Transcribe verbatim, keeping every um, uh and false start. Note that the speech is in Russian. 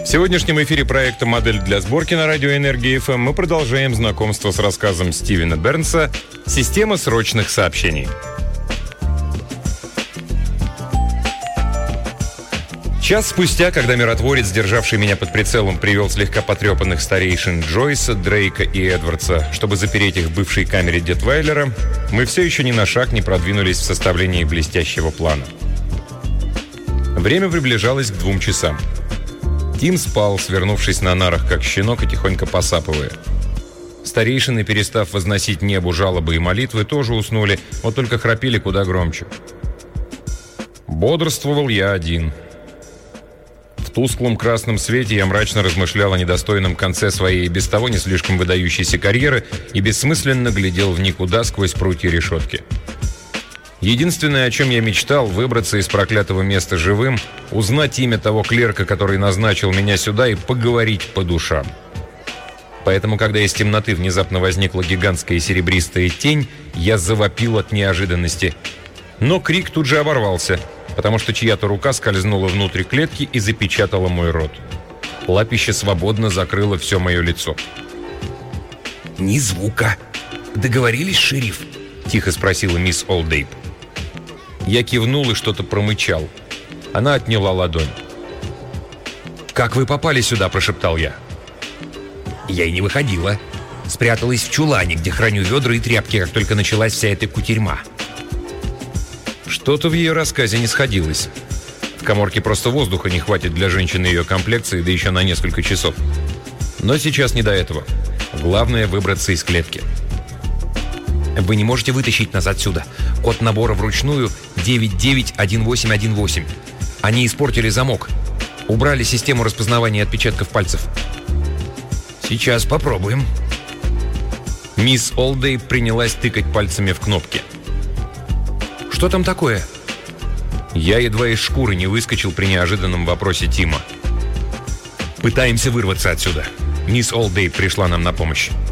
В сегодняшнем эфире проекта «Модель для сборки» на радио «Энергия эф эм» мы продолжаем знакомство с рассказом Стивена Бернса «Система срочных сообщений». Час спустя, когда миротворец, державший меня под прицелом, привел слегка потрепанных старейшин Джойса, Дрейка и Эдвардса, чтобы запереть их в бывшей камере Детвайлера, мы все еще ни на шаг не продвинулись в составлении блестящего плана. Время приближалось к двум часам. Тим спал, свернувшись на нарах, как щенок, и тихонько посапывая. Старейшины, перестав возносить небу жалобы и молитвы, тоже уснули, вот только храпели куда громче. Бодрствовал я один. В тусклом красном свете я мрачно размышлял о недостойном конце своей без того не слишком выдающейся карьеры и бессмысленно глядел в никуда сквозь прутья решетки. Единственное, о чем я мечтал, выбраться из проклятого места живым, узнать имя того клерка, который назначил меня сюда, и поговорить по душам. Поэтому, когда из темноты внезапно возникла гигантская серебристая тень, я завопил от неожиданности. Но крик тут же оборвался, потому что чья-то рука скользнула внутрь клетки и запечатала мой рот. Лапище свободно закрыло все мое лицо. «Ни звука. Договорились, шериф?» — тихо спросила мисс Олдейп. Я кивнул и что-то промычал. Она отняла ладонь. «Как вы попали сюда?» – прошептал я. «Я и не выходила. Спряталась в чулане, где храню ведра и тряпки, как только началась вся эта кутерьма». Что-то в ее рассказе не сходилось. В каморке просто воздуха не хватит для женщины ее комплекции, да еще на несколько часов. Но сейчас не до этого. Главное – выбраться из клетки. «Вы не можете вытащить нас отсюда. Код набора вручную девять девять один восемь один восемь. Они испортили замок. Убрали систему распознавания отпечатков пальцев». «Сейчас попробуем». Мисс Олдей принялась тыкать пальцами в кнопки. «Что там такое?» Я едва из шкуры не выскочил при неожиданном вопросе Тима. «Пытаемся вырваться отсюда». Мисс Олдей пришла нам на помощь.